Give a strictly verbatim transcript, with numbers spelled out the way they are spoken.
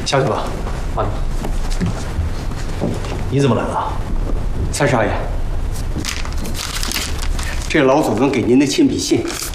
下去吧。慢点。你怎么来了？ 三少爷，这老祖宗给您的亲笔信